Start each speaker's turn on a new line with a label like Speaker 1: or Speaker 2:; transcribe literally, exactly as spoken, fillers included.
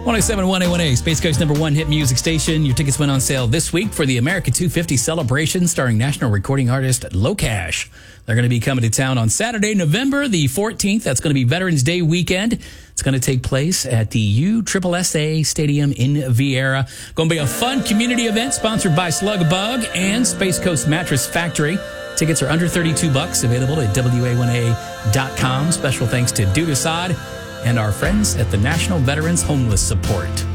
Speaker 1: one oh seven point one A one A, Space Coast number one hit music station. Your tickets went on sale this week for the America two fifty celebration starring national recording artist Locash. They're going to be coming to town on Saturday, November the fourteenth. That's going to be Veterans Day weekend. It's going to take place at the U S S A Stadium in Viera. Going to be a fun community event sponsored by Slug Bug and Space Coast Mattress Factory. Tickets are under thirty-two bucks, available at W A one A dot com. Special thanks to Dude Assad and our friends at the National Veterans Homeless Support.